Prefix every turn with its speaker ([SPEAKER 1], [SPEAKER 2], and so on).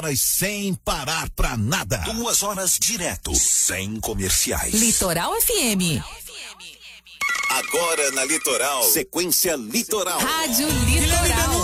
[SPEAKER 1] sem parar pra nada.
[SPEAKER 2] 2 horas direto, sem comerciais.
[SPEAKER 3] Litoral FM.
[SPEAKER 2] Agora na Litoral, sequência Litoral.
[SPEAKER 3] Rádio Litoral.